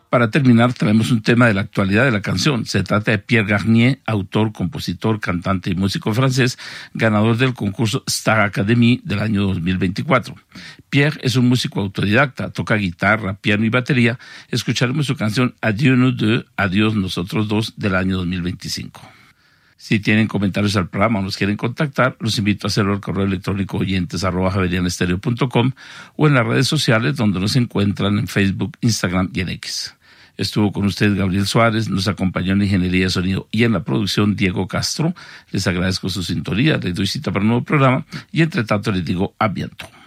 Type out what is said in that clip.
Para terminar, traemos un tema de la actualidad de la canción. Se trata de Pierre Garnier, autor, compositor, cantante y músico francés, ganador del concurso Star Academy del año 2024. Pierre es un músico autodidacta, toca guitarra, piano y batería. Escucharemos su canción Adieu nous deux, Adiós nosotros dos, del año 2025. Si tienen comentarios al programa o nos quieren contactar, los invito a hacerlo al correo electrónico oyentes@javerianestereo.com o en las redes sociales donde nos encuentran en Facebook, Instagram y en X. Estuvo con ustedes Gabriel Suárez, nos acompañó en la ingeniería de sonido y en la producción Diego Castro. Les agradezco su sintonía, les doy cita para un nuevo programa y entre tanto les digo a bientôt.